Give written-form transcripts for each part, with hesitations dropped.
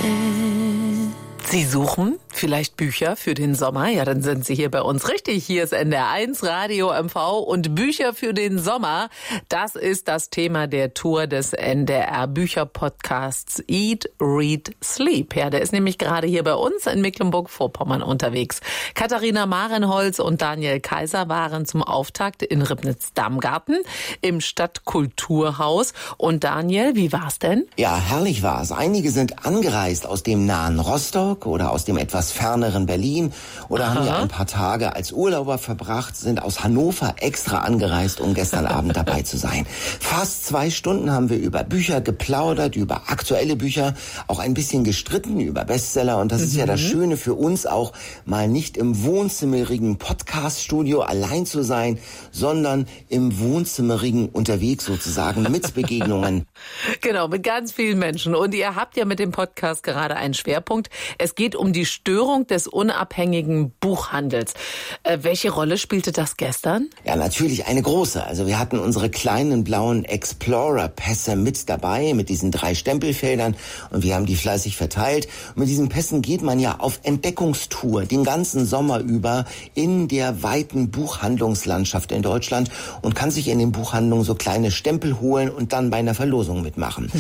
Sie suchen vielleicht Bücher für den Sommer? Ja, dann sind Sie hier bei uns richtig. Hier ist NDR1 Radio MV und Bücher für den Sommer. Das ist das Thema der Tour des NDR Bücherpodcasts Eat, Read, Sleep. Ja, der ist nämlich gerade hier bei uns in Mecklenburg-Vorpommern unterwegs. Katharina Marenholz und Daniel Kaiser waren zum Auftakt in Ribnitz-Damgarten im Stadtkulturhaus. Und Daniel, wie war's denn? Ja, herrlich war's. Einige sind angereist aus dem nahen Rostock oder aus dem etwas ferneren Berlin oder haben ja ein paar Tage als Urlauber verbracht, sind aus Hannover extra angereist, um gestern Abend dabei zu sein. Fast 2 Stunden haben wir über Bücher geplaudert, über aktuelle Bücher, auch ein bisschen gestritten über Bestseller. Und das ist ja das Schöne für uns auch, mal nicht im wohnzimmerigen Podcast-Studio allein zu sein, sondern im wohnzimmerigen unterwegs sozusagen mit Begegnungen. Genau, mit ganz vielen Menschen. Und ihr habt ja mit dem Podcast gerade einen Schwerpunkt. Es geht um die Störung des unabhängigen Buchhandels. Welche Rolle spielte das gestern? Ja, natürlich eine große. Also wir hatten unsere kleinen blauen Explorer-Pässe mit dabei, mit diesen 3 Stempelfeldern. Und wir haben die fleißig verteilt. Und mit diesen Pässen geht man ja auf Entdeckungstour den ganzen Sommer über in der weiten Buchhandlungslandschaft in Deutschland und kann sich in den Buchhandlungen so kleine Stempel holen und dann bei einer Verlosung mitmachen.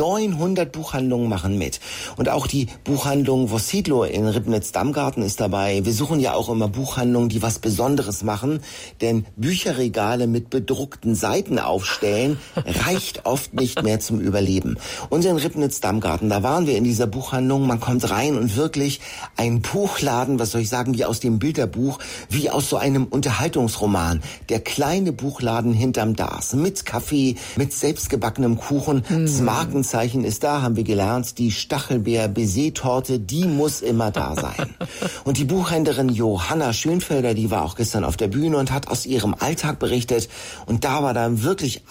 900 Buchhandlungen machen mit. Und auch die Buchhandlung Vossidlo in Ribnitz-Damgarten ist dabei. Wir suchen ja auch immer Buchhandlungen, die was Besonderes machen, denn Bücherregale mit bedruckten Seiten aufstellen reicht oft nicht mehr zum Überleben. Und in Ribnitz-Damgarten, da waren wir in dieser Buchhandlung, man kommt rein und wirklich ein Buchladen, was soll ich sagen, wie aus dem Bilderbuch, wie aus so einem Unterhaltungsroman. Der kleine Buchladen hinterm Dars, mit Kaffee, mit selbstgebackenem Kuchen. Das Markenzeichen ist da, haben wir gelernt, die Stachelbeer-Baiser-Torte, die muss immer da sein. Und die Buchhändlerin Johanna Schönfelder, die war auch gestern auf der Bühne und hat aus ihrem Alltag berichtet. Und da war dann wirklich